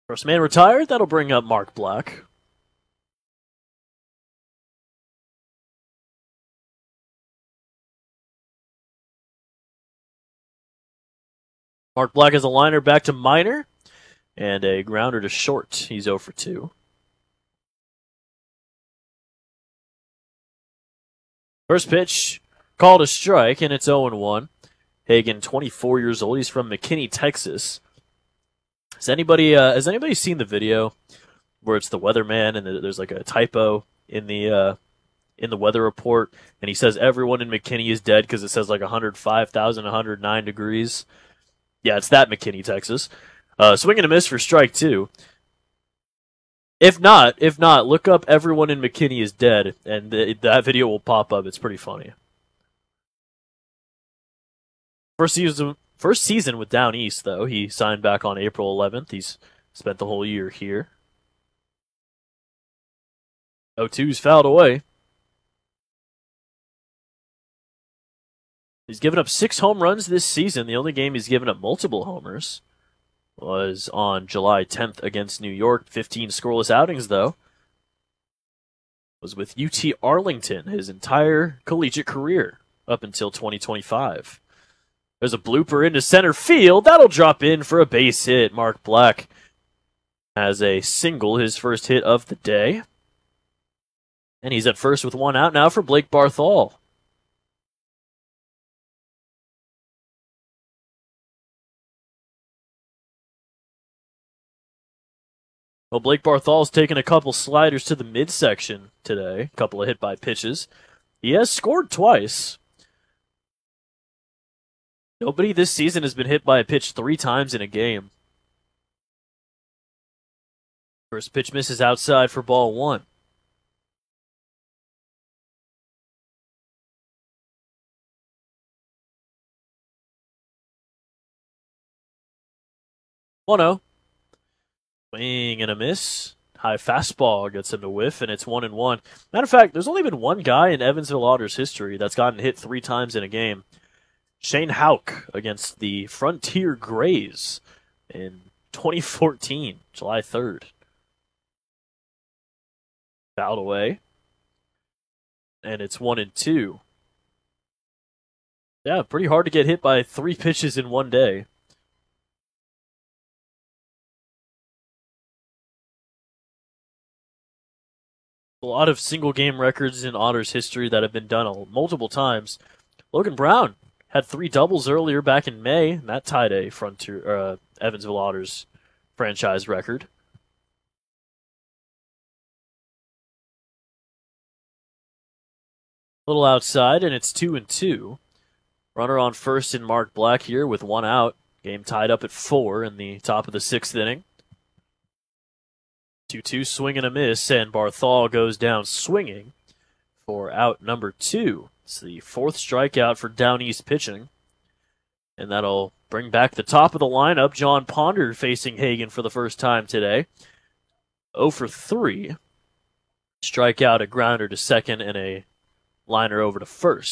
First man retired. That'll bring up Mark Black. Mark Black has a liner back to minor and a grounder to short. He's 0 for 2. First pitch, called a strike, and it's 0-1. Hagen, 24 years old. He's from McKinney, Texas. Has anybody seen the video where it's the weatherman and there's like a typo in the weather report, and he says everyone in McKinney is dead because it says like 105,109 degrees? Yeah, it's that McKinney, Texas. Swing and a miss for strike 2. If not, look up everyone in McKinney is dead, and that video will pop up. It's pretty funny. First season with Down East, though. He signed back on April 11th. He's spent the whole year here. 0-2's fouled away. He's given up 6 home runs this season. The only game he's given up multiple homers was on July 10th against New York. 15 scoreless outings, though. Was with UT Arlington his entire collegiate career up until 2025. There's a blooper into center field. That'll drop in for a base hit. Mark Black has a single, his first hit of the day. And he's at first with 1 out now for Blake Barthol. Well, Blake Barthol's taken a couple sliders to the midsection today. A couple of hit-by pitches. He has scored twice. Nobody this season has been hit by a pitch 3 times in a game. First pitch misses outside for ball 1. One-0. Swing and a miss. High fastball gets him to whiff, and it's 1-1. Matter of fact, there's only been one guy in Evansville Otters history that's gotten hit 3 times in a game. Shane Houck against the Frontier Grays in 2014, July 3rd. Fouled away. And it's 1-2. Yeah, pretty hard to get hit by 3 pitches in one day. A lot of single-game records in Otters history that have been done multiple times. Logan Brown had 3 doubles earlier back in May, and that tied a Evansville Otters franchise record. A little outside, and it's 2-2. Runner on first in Mark Black here with 1 out. Game tied up at 4 in the top of the 6th inning. 2-2, swing and a miss, and Barthol goes down swinging for out number 2. It's the 4th strikeout for Down East pitching, and that'll bring back the top of the lineup. John Ponder facing Hagen for the first time today. 0 for 3. Strikeout, a grounder to second, and a liner over to first.